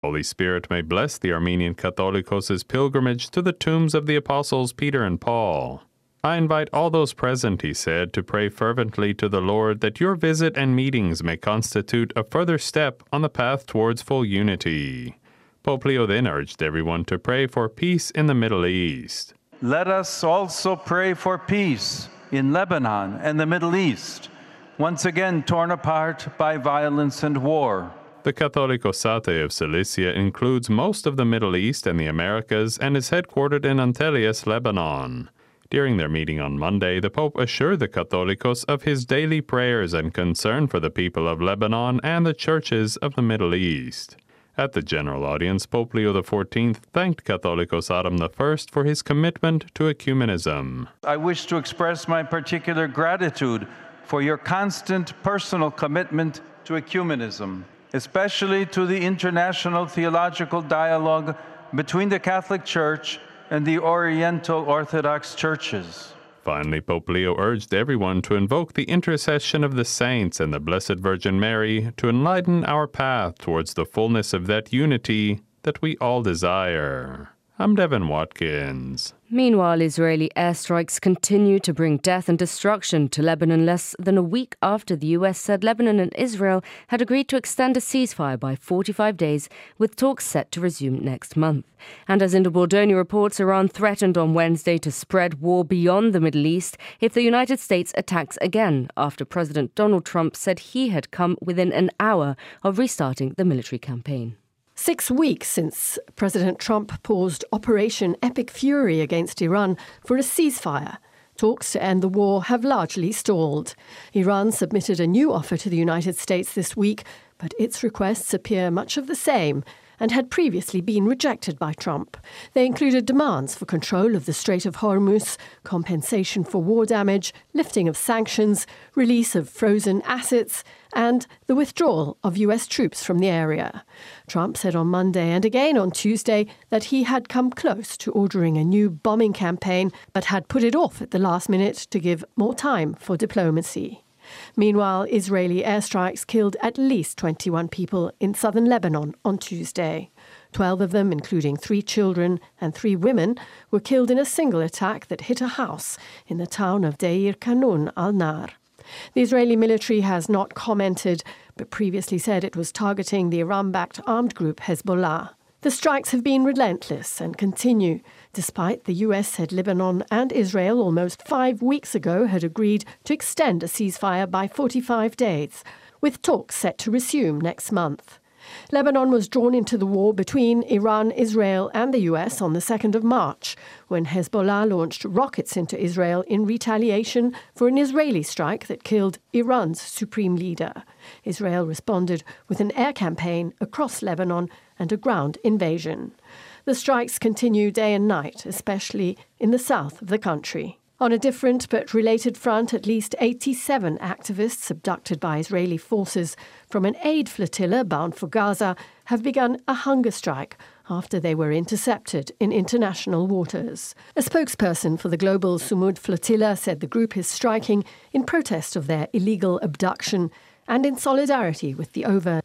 Holy Spirit may bless the Armenian Catholicos' pilgrimage to the tombs of the apostles Peter and Paul. I invite all those present, he said, to pray fervently to the Lord that your visit and meetings may constitute a further step on the path towards full unity. Pope Leo then urged everyone to pray for peace in the Middle East. Let us also pray for peace in Lebanon and the Middle East, once again torn apart by violence and war. The Catholicosate of Cilicia includes most of the Middle East and the Americas and is headquartered in Antelias, Lebanon. During their meeting on Monday, the Pope assured the Catholicos of his daily prayers and concern for the people of Lebanon and the churches of the Middle East. At the general audience, Pope Leo XIV thanked Catholicos Adam I for his commitment to ecumenism. I wish to express my particular gratitude for your constant personal commitment to ecumenism, especially to the international theological dialogue between the Catholic Church and the Oriental Orthodox churches. Finally, Pope Leo urged everyone to invoke the intercession of the saints and the Blessed Virgin Mary to enlighten our path towards the fullness of that unity that we all desire. I'm Devin Watkins. Meanwhile, Israeli airstrikes continue to bring death and destruction to Lebanon less than a week after the US said Lebanon and Israel had agreed to extend a ceasefire by 45 days, with talks set to resume next month. And as Linda Bordoni reports, Iran threatened on Wednesday to spread war beyond the Middle East if the United States attacks again, after President Donald Trump said he had come within an hour of restarting the military campaign. 6 weeks since President Trump paused Operation Epic Fury against Iran for a ceasefire, talks to end the war have largely stalled. Iran submitted a new offer to the United States this week, but its requests appear much of the same and had previously been rejected by Trump. They included demands for control of the Strait of Hormuz, compensation for war damage, lifting of sanctions, release of frozen assets, and the withdrawal of US troops from the area. Trump said on Monday and again on Tuesday that he had come close to ordering a new bombing campaign, but had put it off at the last minute to give more time for diplomacy. Meanwhile, Israeli airstrikes killed at least 21 people in southern Lebanon on Tuesday. 12 of them, including 3 children and 3 women, were killed in a single attack that hit a house in the town of Deir Kanun al-Nar. The Israeli military has not commented, but previously said it was targeting the Iran-backed armed group Hezbollah. The strikes have been relentless and continue, despite the US said Lebanon and Israel almost 5 weeks ago had agreed to extend a ceasefire by 45 days, with talks set to resume next month. Lebanon was drawn into the war between Iran, Israel and the US on the 2nd of March, when Hezbollah launched rockets into Israel in retaliation for an Israeli strike that killed Iran's supreme leader. Israel responded with an air campaign across Lebanon and a ground invasion. The strikes continue day and night, especially in the south of the country. On a different but related front, at least 87 activists abducted by Israeli forces from an aid flotilla bound for Gaza have begun a hunger strike after they were intercepted in international waters. A spokesperson for the global Sumud flotilla said the group is striking in protest of their illegal abduction and in solidarity with the over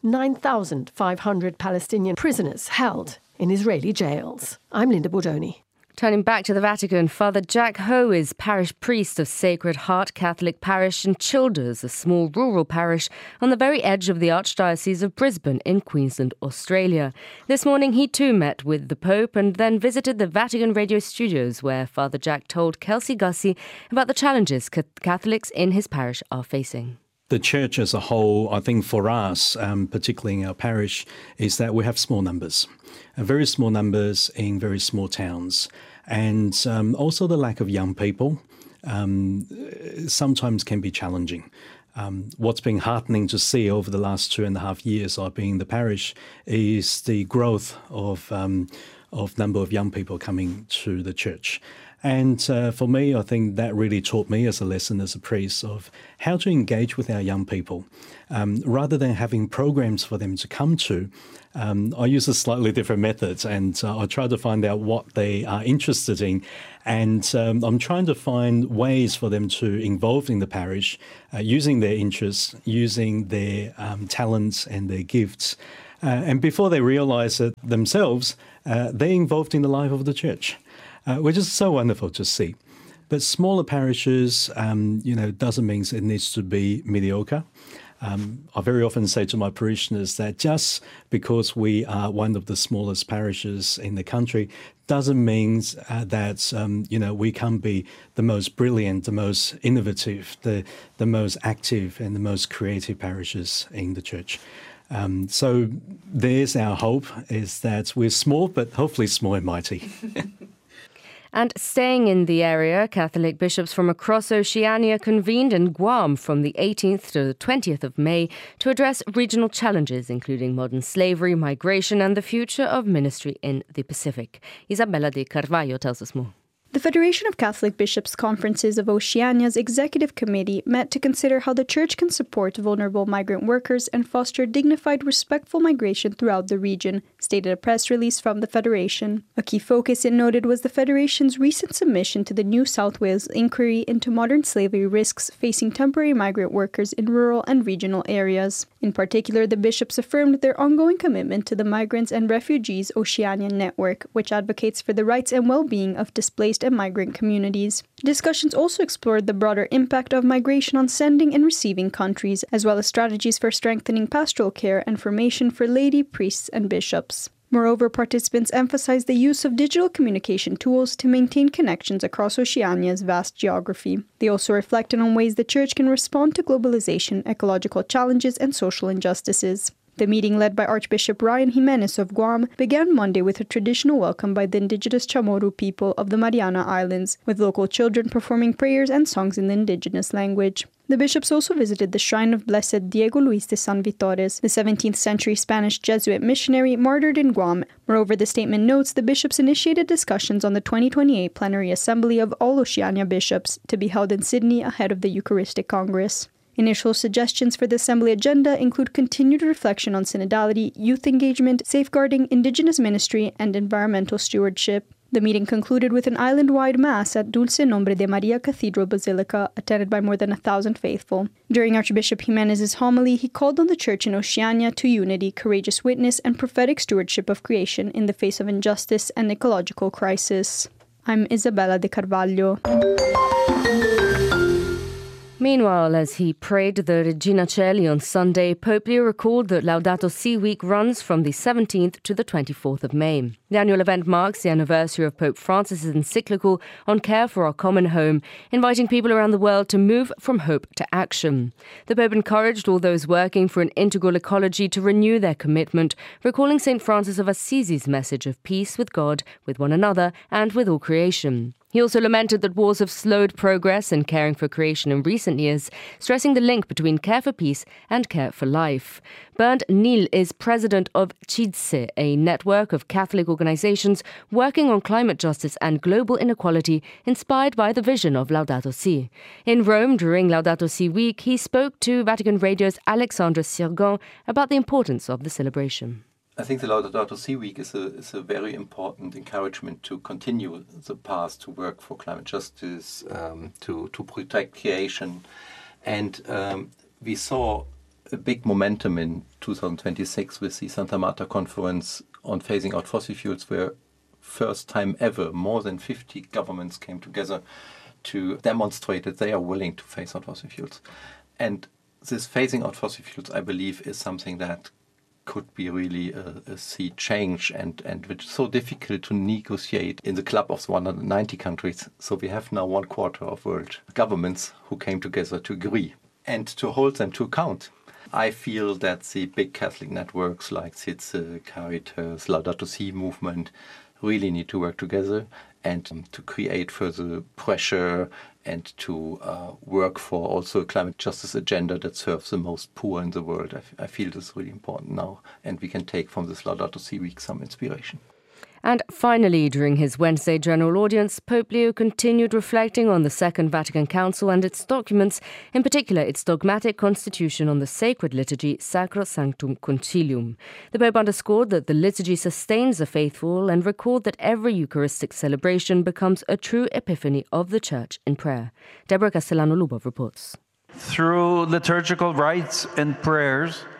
9,500 Palestinian prisoners held in Israeli jails. I'm Linda Bordoni. Turning back to the Vatican, Father Jack Ho is parish priest of Sacred Heart Catholic Parish in Childers, a small rural parish on the very edge of the Archdiocese of Brisbane in Queensland, Australia. This morning he too met with the Pope and then visited the Vatican Radio studios, where Father Jack told Kelsey Gussie about the challenges Catholics in his parish are facing. The church as a whole, I think for us, particularly in our parish, is that we have small numbers, very small numbers in very small towns. And also the lack of young people sometimes can be challenging. What's been heartening to see over the last 2.5 years I've been in the parish is the growth of number of young people coming to the church. And for me, I think that really taught me as a lesson as a priest of how to engage with our young people. Rather than having programs for them to come to, I use a slightly different method, and I try to find out what they are interested in. And I'm trying to find ways for them to involve in the parish, using their interests, using their talents and their gifts. And before they realise it themselves, they're involved in the life of the church, which is so wonderful to see. But smaller parishes, doesn't mean it needs to be mediocre. I very often say to my parishioners that just because we are one of the smallest parishes in the country doesn't mean that, we can be the most brilliant, the most innovative, the most active and the most creative parishes in the church. So there's our hope, is that we're small, but hopefully small and mighty. And staying in the area, Catholic bishops from across Oceania convened in Guam from the 18th to the 20th of May to address regional challenges, including modern slavery, migration and the future of ministry in the Pacific. Isabella de Carvalho tells us more. The Federation of Catholic Bishops' Conferences of Oceania's Executive Committee met to consider how the Church can support vulnerable migrant workers and foster dignified, respectful migration throughout the region, stated a press release from the Federation. A key focus, it noted, was the Federation's recent submission to the New South Wales inquiry into modern slavery risks facing temporary migrant workers in rural and regional areas. In particular, the bishops affirmed their ongoing commitment to the Migrants and Refugees Oceania Network, which advocates for the rights and well-being of displaced and migrant communities. Discussions also explored the broader impact of migration on sending and receiving countries, as well as strategies for strengthening pastoral care and formation for laity, priests, and bishops. Moreover, participants emphasized the use of digital communication tools to maintain connections across Oceania's vast geography. They also reflected on ways the Church can respond to globalization, ecological challenges, and social injustices. The meeting, led by Archbishop Ryan Jimenez of Guam, began Monday with a traditional welcome by the indigenous Chamorro people of the Mariana Islands, with local children performing prayers and songs in the indigenous language. The bishops also visited the shrine of Blessed Diego Luis de San Vitores, the 17th century Spanish Jesuit missionary martyred in Guam. Moreover, the statement notes the bishops initiated discussions on the 2028 Plenary Assembly of all Oceania bishops, to be held in Sydney ahead of the Eucharistic Congress. Initial suggestions for the Assembly agenda include continued reflection on synodality, youth engagement, safeguarding Indigenous ministry, and environmental stewardship. The meeting concluded with an island-wide Mass at Dulce Nombre de Maria Cathedral Basilica, attended by more than 1,000 faithful. During Archbishop Jimenez's homily, he called on the Church in Oceania to unity, courageous witness, and prophetic stewardship of creation in the face of injustice and ecological crisis. I'm Isabella de Carvalho. Meanwhile, as he prayed the Regina Coeli on Sunday, Pope Leo recalled that Laudato Si Week runs from the 17th to the 24th of May. The annual event marks the anniversary of Pope Francis's encyclical on care for our common home, inviting people around the world to move from hope to action. The Pope encouraged all those working for an integral ecology to renew their commitment, recalling St. Francis of Assisi's message of peace with God, with one another, and with all creation. He also lamented that wars have slowed progress in caring for creation in recent years, stressing the link between care for peace and care for life. Bernd Niel is president of CIDSE, a network of Catholic organizations working on climate justice and global inequality, inspired by the vision of Laudato Si. In Rome, during Laudato Si Week, he spoke to Vatican Radio's Alexandre Sirgon about the importance of the celebration. I think the Laudato Si Week is a very important encouragement to continue the path to work for climate justice, to protect creation. And we saw a big momentum in 2026 with the Santa Marta conference on phasing out fossil fuels, where first time ever more than 50 governments came together to demonstrate that they are willing to phase out fossil fuels. And this phasing out fossil fuels, I believe, is something that could be really a sea change and which is so difficult to negotiate in the club of 190 countries. So we have now 1/4 of world governments who came together to agree and to hold them to account. I feel that the big Catholic networks like CIDSE, Caritas, Laudato Si movement really need to work together and to create further pressure and to work for also a climate justice agenda that serves the most poor in the world. I feel this is really important now, and we can take from this Laudato Si Week some inspiration. And finally, during his Wednesday general audience, Pope Leo continued reflecting on the Second Vatican Council and its documents, in particular its dogmatic constitution on the sacred liturgy, Sacro Sanctum Concilium. The Pope underscored that the liturgy sustains the faithful and recalled that every Eucharistic celebration becomes a true epiphany of the Church in prayer. Deborah Castellano-Lubov reports. Through liturgical rites and prayers,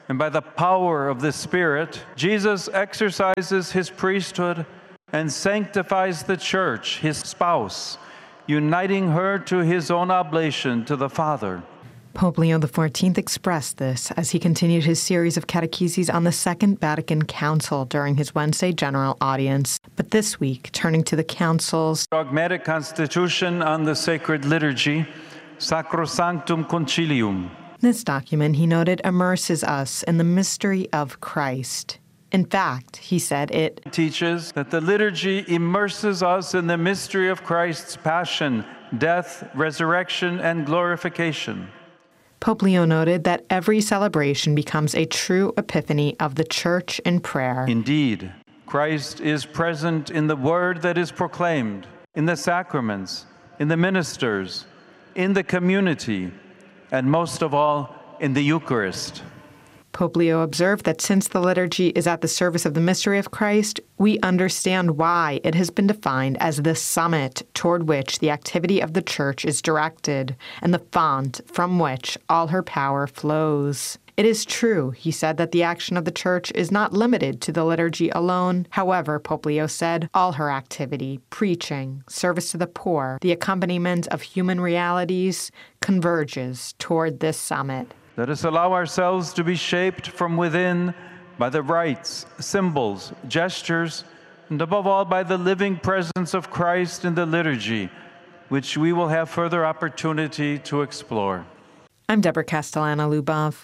and by the power of the Spirit, Jesus exercises his priesthood and sanctifies the Church, his spouse, uniting her to his own oblation to the Father. Pope Leo XIV expressed this as he continued his series of catecheses on the Second Vatican Council during his Wednesday general audience. But this week, turning to the Council's Dogmatic Constitution on the Sacred Liturgy, Sacrosanctum Concilium. This document, he noted, immerses us in the mystery of Christ. In fact, he said, it teaches that the liturgy immerses us in the mystery of Christ's passion, death, resurrection, and glorification. Pope Leo noted that every celebration becomes a true epiphany of the Church in prayer. Indeed, Christ is present in the word that is proclaimed, in the sacraments, in the ministers, in the community, and most of all, in the Eucharist. Pope Leo observed that since the liturgy is at the service of the mystery of Christ, we understand why it has been defined as the summit toward which the activity of the Church is directed and the font from which all her power flows. It is true, he said, that the action of the Church is not limited to the liturgy alone. However, Pope Leo said, all her activity, preaching, service to the poor, the accompaniment of human realities, converges toward this summit. Let us allow ourselves to be shaped from within by the rites, symbols, gestures, and above all by the living presence of Christ in the liturgy, which we will have further opportunity to explore. I'm Deborah Castellana-Lubov.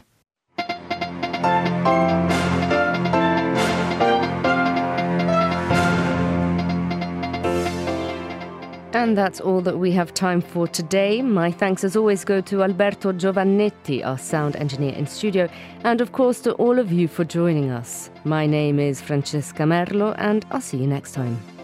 And that's all that we have time for today. My thanks as always go to Alberto Giovannetti, our sound engineer in studio, and of course to all of you for joining us. My name is Francesca Merlo, and I'll see you next time.